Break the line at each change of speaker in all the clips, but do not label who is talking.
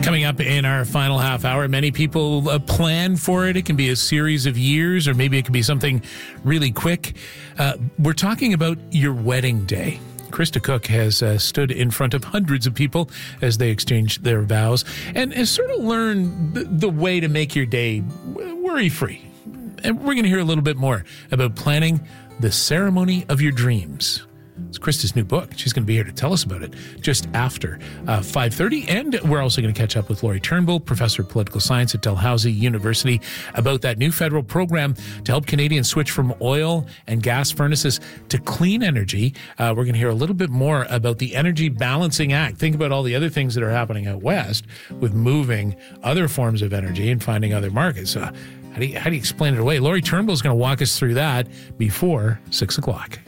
Coming up in our final half hour, many people plan for it. It can be a series of years, or maybe it can be something really quick. We're talking about your wedding day. Krista Cook has stood in front of hundreds of people as they exchange their vows and has sort of learned the way to make your day worry-free. And we're going to hear a little bit more about planning the ceremony of your dreams. It's Krista's new book. She's going to be here to tell us about it just after 5:30. And we're also going to catch up with Laurie Turnbull, professor of political science at Dalhousie University, about that new federal program to help Canadians switch from oil and gas furnaces to clean energy. We're going to hear a little bit more about the Energy Balancing Act. Think about all the other things that are happening out west with moving other forms of energy and finding other markets. How do you explain it away? Laurie Turnbull is going to walk us through that before 6 o'clock.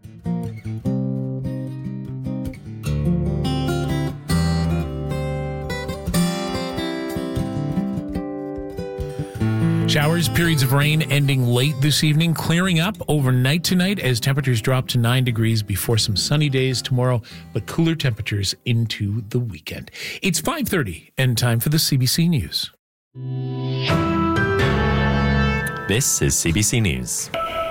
Showers, periods of rain ending late this evening, clearing up overnight tonight as temperatures drop to 9 degrees before some sunny days tomorrow, but cooler temperatures into the weekend. It's 5:30 and time for the CBC News.
This is CBC News.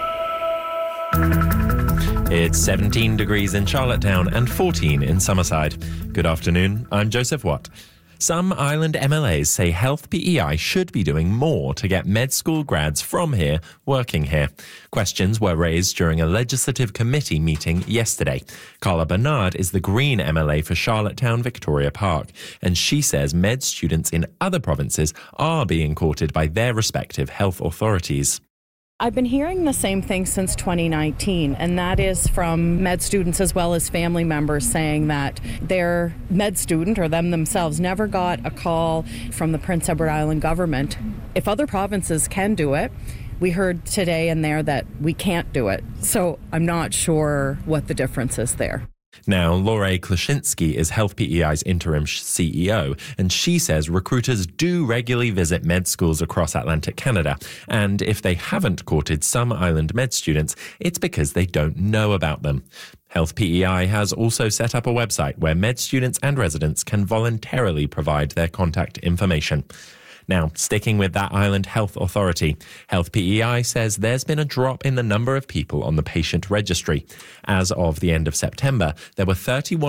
It's 17 degrees in Charlottetown and 14 in Summerside. Good afternoon, I'm Joseph Watt. Some island MLAs say Health PEI should be doing more to get med school grads from here working here. Questions were raised during a legislative committee meeting yesterday. Carla Bernard is the Green MLA for Charlottetown Victoria Park, and she says med students in other provinces are being courted by their respective health authorities.
I've been hearing the same thing since 2019, and that is from med students as well as family members saying that their med student or them themselves never got a call from the Prince Edward Island government. If other provinces can do it, we heard today and there that we can't do it. So I'm not sure what the difference is there.
Now, Laure Klashinsky is Health PEI's interim CEO, and she says recruiters do regularly visit med schools across Atlantic Canada, and if they haven't courted some island med students, it's because they don't know about them. Health PEI has also set up a website where med students and residents can voluntarily provide their contact information. Now, sticking with that island health authority, Health PEI says there's been a drop in the number of people on the patient registry. As of the end of September, there were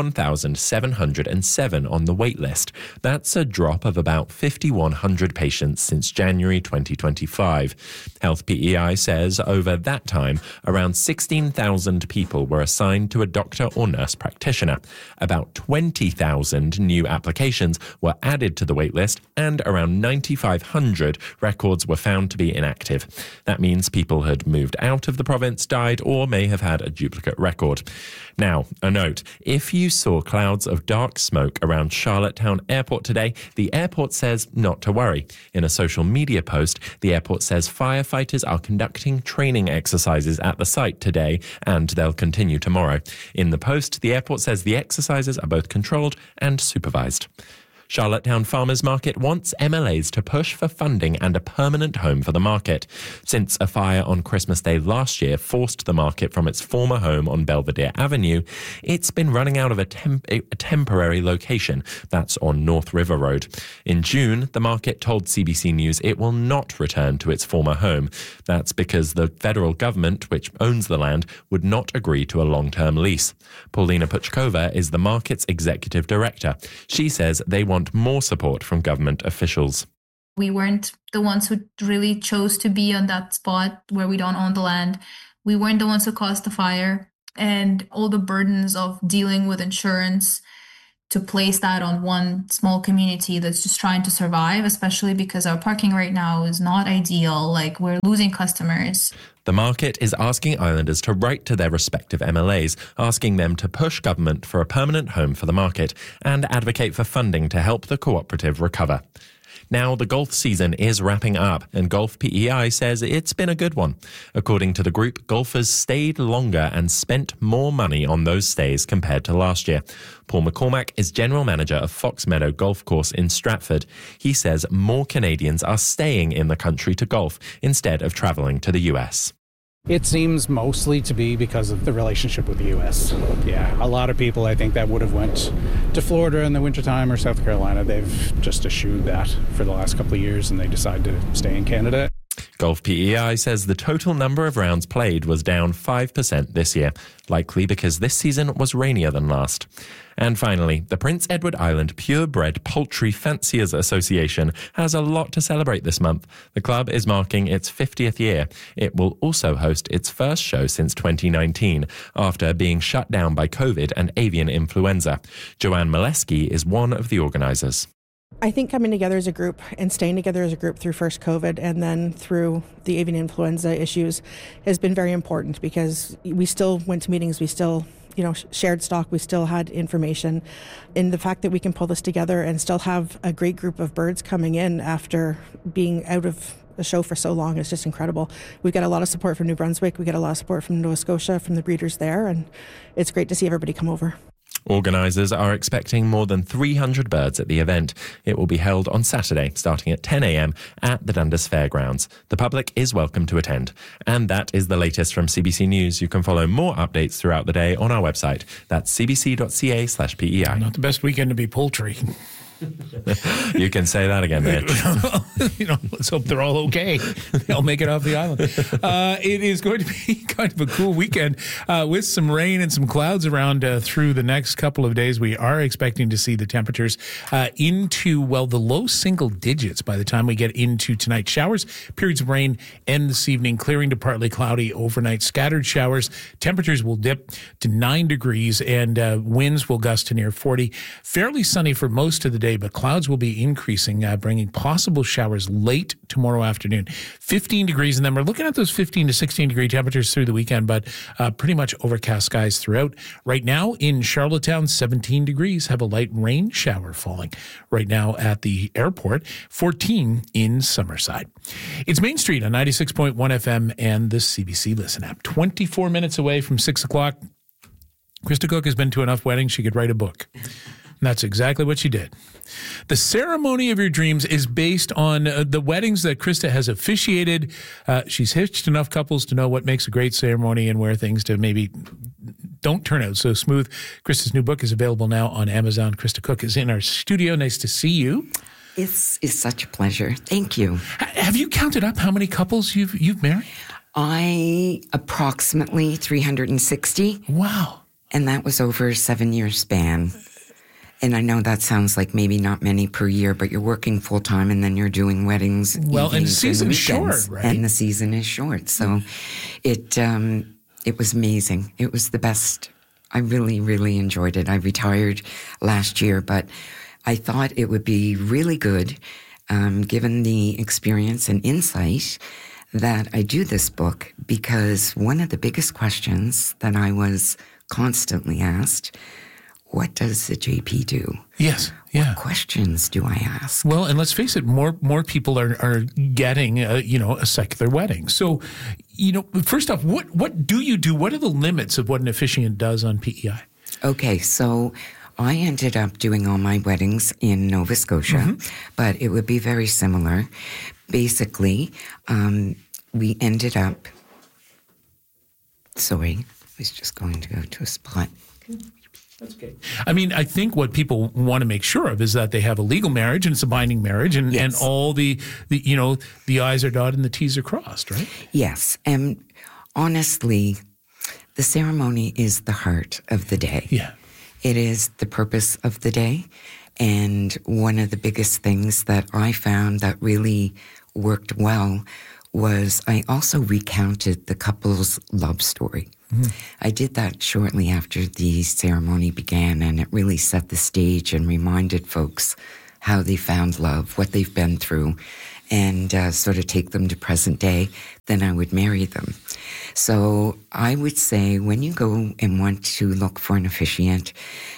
31,707 on the wait list. That's a drop of about 5,100 patients since January 2025. Health PEI says over that time, around 16,000 people were assigned to a doctor or nurse practitioner. About 20,000 new applications were added to the wait list, and around 9,500 records were found to be inactive. That means people had moved out of the province, died, or may have had a duplicate record. Now, a note, if you saw clouds of dark smoke around Charlottetown Airport today, the airport says not to worry. In a social media post, the airport says firefighters are conducting training exercises at the site today, and they'll continue tomorrow. In the post, the airport says the exercises are both controlled and supervised. Charlottetown Farmers Market wants MLAs to push for funding and a permanent home for the market. Since a fire on Christmas Day last year forced the market from its former home on Belvedere Avenue, it's been running out of a temporary location. That's on North River Road. In June, the market told CBC News it will not return to its former home. That's because the federal government, which owns the land, would not agree to a long-term lease. Paulina Puchkova is the market's executive director. She says they want more support from government officials.
We weren't the ones who really chose to be on that spot where we don't own the land. We weren't the ones who caused the fire, and all the burdens of dealing with insurance, to place that on one small community that's just trying to survive, especially because our parking right now is not ideal. Like, we're losing customers.
The market is asking islanders to write to their respective MLAs, asking them to push government for a permanent home for the market and advocate for funding to help the cooperative recover. Now, the golf season is wrapping up, and Golf PEI says it's been a good one. According to the group, golfers stayed longer and spent more money on those stays compared to last year. Paul McCormack is general manager of Fox Meadow Golf Course in Stratford. He says more Canadians are staying in the country to golf instead of travelling to the US.
It seems mostly to be because of the relationship with the U.S. Yeah, a lot of people, I think, that would have went to Florida in the wintertime or South Carolina, they've just eschewed that for the last couple of years, and they decide to stay in Canada.
Golf PEI says the total number of rounds played was down 5% this year, likely because this season was rainier than last. And finally, the Prince Edward Island Purebred Poultry Fanciers Association has a lot to celebrate this month. The club is marking its 50th year. It will also host its first show since 2019, after being shut down by COVID and avian influenza. Joanne Molesky is one of the organisers.
I think coming together as a group and staying together as a group through first COVID and then through the avian influenza issues has been very important, because we still went to meetings, we still shared stock, we still had information. And the fact that we can pull this together and still have a great group of birds coming in after being out of the show for so long is just incredible. We get a lot of support from New Brunswick, we get a lot of support from Nova Scotia, from the breeders there, and it's great to see everybody come over.
Organisers are expecting more than 300 birds at the event. It will be held on Saturday, starting at 10 a.m. at the Dundas Fairgrounds. The public is welcome to attend. And that is the latest from CBC News. You can follow more updates throughout the day on our website. That's cbc.ca/PEI.
Not the best weekend to be poultry.
You can say that again, Mitch.
Let's hope they're all okay. They'll make it off the island. It is going to be kind of a cool weekend with some rain and some clouds around through the next couple of days. We are expecting to see the temperatures into the low single digits by the time we get into tonight. Showers, periods of rain end this evening, clearing to partly cloudy overnight. Scattered showers. Temperatures will dip to 9 degrees and winds will gust to near 40. Fairly sunny for most of the day, but clouds will be increasing, bringing possible showers late tomorrow afternoon. 15 degrees, and then we're looking at those 15 to 16 degree temperatures through the weekend, but pretty much overcast skies throughout. Right now in Charlottetown, 17 degrees, have a light rain shower falling right now at the airport, 14 in Summerside. It's Main Street on 96.1 FM and the CBC Listen app. 24 minutes away from 6 o'clock. Krista Cook has been to enough weddings she could write a book. And that's exactly what she did. The Ceremony of Your Dreams is based on the weddings that Krista has officiated. She's hitched enough couples to know what makes a great ceremony and where things to maybe don't turn out so smooth. Krista's new book is available now on Amazon. Krista Cook is in our studio. Nice to see you.
It's such a pleasure. Thank you.
Have you counted up how many couples you've married?
Approximately 360.
Wow.
And that was over a 7-year span. And I know that sounds like maybe not many per year, but you're working full time and then you're doing weddings.
Well, and the season is short, right?
And the season is short. So it was amazing. It was the best. I really, really enjoyed it. I retired last year, but I thought it would be really good, given the experience and insight, that I do this book, because one of the biggest questions that I was constantly asked, what does the JP do?
Yes. Yeah.
What questions do I ask?
Well, and let's face it, more people are getting a secular wedding. So, first off, what do you do? What are the limits of what an officiant does on PEI?
Okay, so I ended up doing all my weddings in Nova Scotia, but it would be very similar. Basically, we ended up. Sorry, I was just going to go to a spot.
That's okay. I mean, I think what people want to make sure of is that they have a legal marriage and it's a binding marriage, and, yes. And all the I's are dotted and the T's are crossed, right?
Yes. And honestly, the ceremony is the heart of the day.
Yeah.
It is the purpose of the day. And one of the biggest things that I found that really worked well was I also recounted the couple's love story. I did that shortly after the ceremony began, and it really set the stage and reminded folks how they found love, what they've been through, and sort of take them to present day. Then I would marry them. So I would say when you go and want to look for an officiant,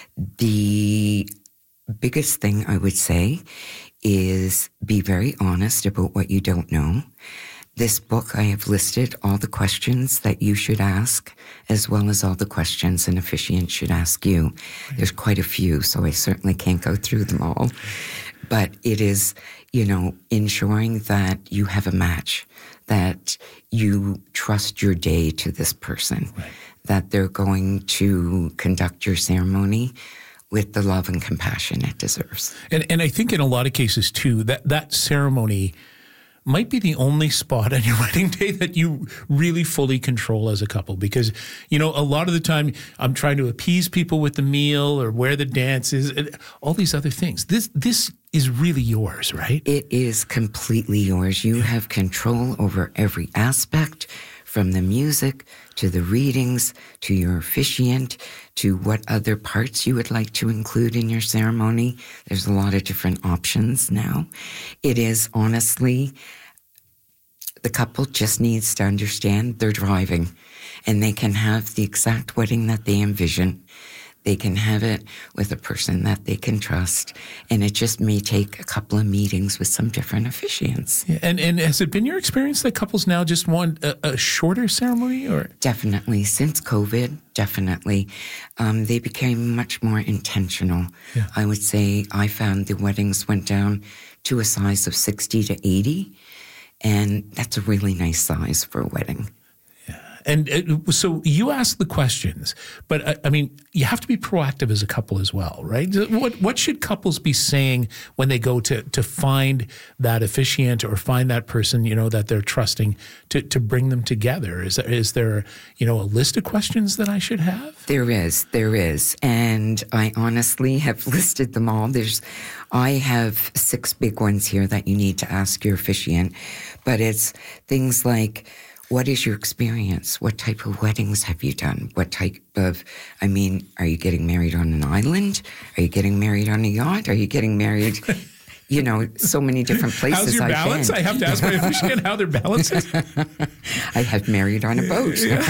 the biggest thing I would say is be very honest about what you don't know. This book, I have listed all the questions that you should ask, as well as all the questions an officiant should ask you. There's quite a few, so I certainly can't go through them all. But it is, ensuring that you have a match, that you trust your day to this person,
Right.
that they're going to conduct your ceremony with the love and compassion it deserves.
And I think in a lot of cases too, that ceremony might be the only spot on your wedding day that you really fully control as a couple, because, a lot of the time I'm trying to appease people with the meal or where the dance is, and all these other things. This is really yours, right?
It is completely yours. You have control over every aspect, from the music to the readings to your officiant to what other parts you would like to include in your ceremony. There's a lot of different options now. It is honestly, the couple just needs to understand they're driving, and they can have the exact wedding that they envision. They can have it with a person that they can trust, and it just may take a couple of meetings with some different officiants.
Yeah. And has it been your experience that couples now just want a shorter ceremony, or?
Definitely. Since COVID, definitely. They became much more intentional.
Yeah.
I would say I found the weddings went down to a size of 60 to 80, and that's a really nice size for a wedding.
And so you ask the questions, but you have to be proactive as a couple as well, right? What should couples be saying when they go to find that officiant or find that person, that they're trusting to bring them together? Is there a list of questions that I should have?
There is. And I honestly have listed them all. I have 6 big ones here that you need to ask your officiant, but it's things like, what is your experience? What type of weddings have you done? What type of, are you getting married on an island? Are you getting married on a yacht? Are you getting married, so many different places.
How's your balance? I have to ask my officiant how their balance is.
I have married on a boat.
Yeah.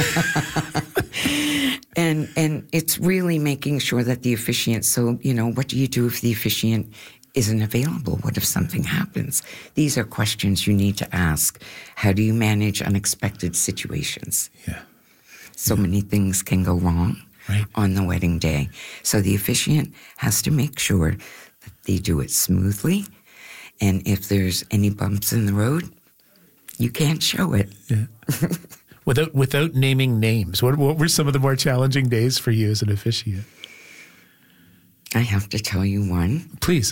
And it's really making sure that the officiant, what do you do if the officiant isn't available? What if something happens? These are questions you need to ask. How do you manage unexpected situations?
Yeah.
So many things can go wrong on the wedding day. So the officiant has to make sure that they do it smoothly. And if there's any bumps in the road, you can't show it.
Yeah. Without naming names, what were some of the more challenging days for you as an officiant?
I have to tell you one.
Please.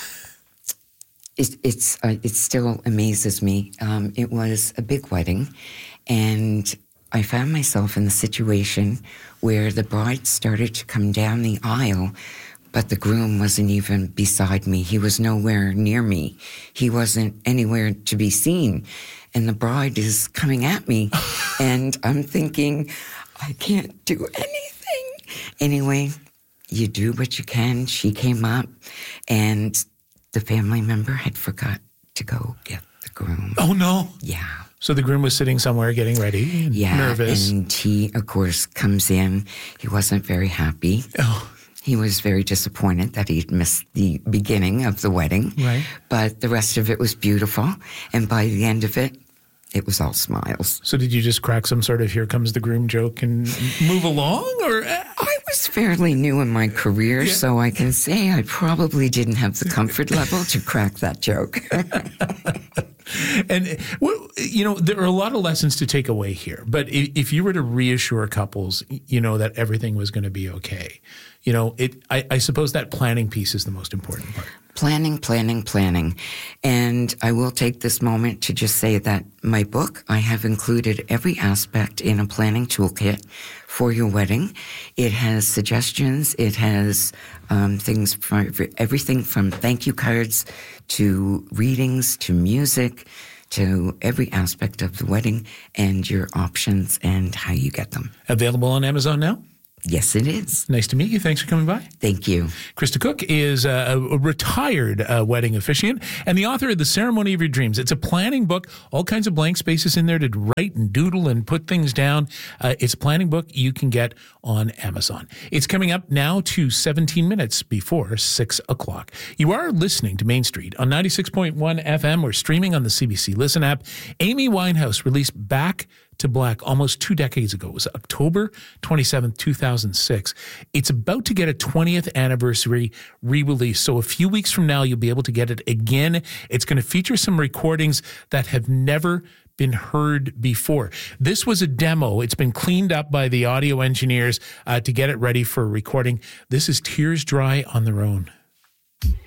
It still amazes me. It was a big wedding, and I found myself in the situation where the bride started to come down the aisle, but the groom wasn't even beside me. He was nowhere near me. He wasn't anywhere to be seen. And the bride is coming at me, and I'm thinking, I can't do anything. Anyway, you do what you can. She came up, and the family member had forgot to go get the groom.
Oh, no.
Yeah.
So the groom was sitting somewhere getting ready, nervous.
And he, of course, comes in. He wasn't very happy.
Oh.
He was very disappointed that he'd missed the beginning of the wedding.
Right.
But the rest of it was beautiful. And by the end of it, it was all smiles.
So did you just crack some sort of "here comes the groom" joke and move along, or?
I was fairly new in my career, so I can say I probably didn't have the comfort level to crack that joke.
And, there are a lot of lessons to take away here. But if you were to reassure couples, that everything was going to be okay, I suppose that planning piece is the most important part. Planning.
And I will take this moment to just say that my book, I have included every aspect in a planning toolkit for your wedding. It has suggestions. It has things for everything from thank you cards to readings to music to every aspect of the wedding and your options and how you get them.
Available on Amazon now?
Yes, it is.
Nice to meet you. Thanks for coming by.
Thank you.
Krista Cook is a retired wedding officiant and the author of The Ceremony of Your Dreams. It's a planning book, all kinds of blank spaces in there to write and doodle and put things down. It's a planning book you can get on Amazon. It's coming up now to 17 minutes before 6 o'clock. You are listening to Main Street on 96.1 FM or streaming on the CBC Listen app. Amy Winehouse released Back to Black almost 2 decades ago. It was October 27th, 2006. It's about to get a 20th anniversary re-release. So a few weeks from now, you'll be able to get it again. It's going to feature some recordings that have never been heard before. This was a demo. It's been cleaned up by the audio engineers to get it ready for recording. This is Tears Dry on Their Own.